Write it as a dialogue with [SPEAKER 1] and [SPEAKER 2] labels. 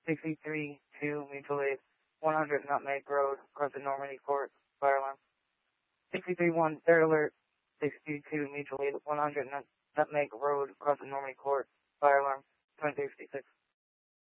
[SPEAKER 1] 63 2 mutual aid, 100 Nutmeg Road, Crossing Normandy Court, fire alarm. 63 1, third alert, 62 mutual aid, 100 Nutmeg Road, Crossing Normandy Court, fire alarm, 2356.